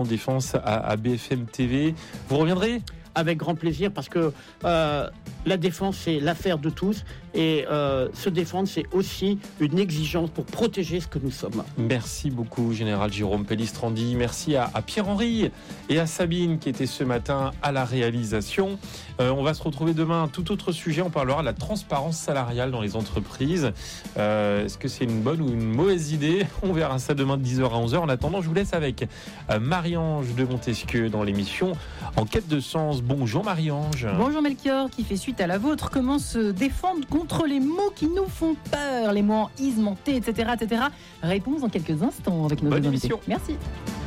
Défense à BFM TV. Vous reviendrez ? Avec grand plaisir, parce que la défense, c'est l'affaire de tous. Et se défendre, c'est aussi une exigence pour protéger ce que nous sommes. Merci beaucoup, Général Jérôme Pellistrandi. Merci à Pierre-Henri et à Sabine qui étaient ce matin à la réalisation. On va se retrouver demain. Tout autre sujet, on parlera de la transparence salariale dans les entreprises. Est-ce que c'est une bonne ou une mauvaise idée ? On verra ça demain de 10h à 11h. En attendant, je vous laisse avec Marie-Ange de Montesquieu dans l'émission En quête de sens. Bonjour Marie-Ange. Bonjour Melchior, qui fait suite à la vôtre. Comment se défendre contre les mots qui nous font peur, les mots en ismenté, etc. Réponse dans quelques instants avec nos deux invités. Merci.